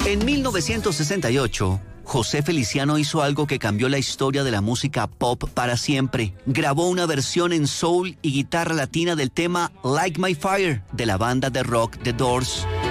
En 1968, José Feliciano hizo algo que cambió la historia de la música pop para siempre. Grabó una versión en soul y guitarra latina del tema Like My Fire de la banda de rock The Doors.